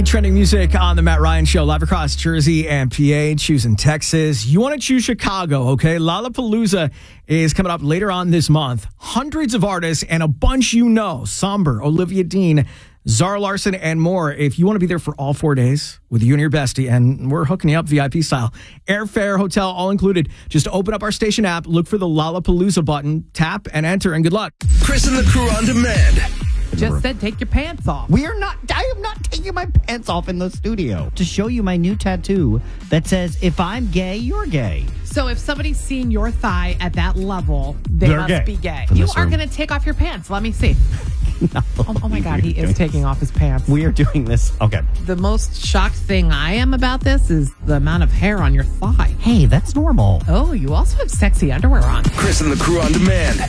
Trending music on the Matt Ryan Show, live across Jersey and PA, choosing Texas. You want to choose Chicago, okay? Lollapalooza is coming up later on this month. Hundreds of artists and a bunch you know. Somber, Olivia Dean, Zara Larsson, and more. If you want to be there for all 4 days with you and your bestie, and we're hooking you up VIP style. Airfare, hotel, all included. Just open up our station app, look for the Lollapalooza button, tap, and enter, and good luck. Chris and the Crew on demand. Just said take your pants off. I am not taking my pants off in the studio. To show you my new tattoo that says, if I'm gay, you're gay. So if somebody's seeing your thigh at that level, they must be gay. You are going to take off your pants. Let me see. No. Oh my God, he is taking off his pants. We are doing this. Okay. The most shocked thing I am about this is the amount of hair on your thigh. Hey, that's normal. Oh, you also have sexy underwear on. Chris and the Crew on demand.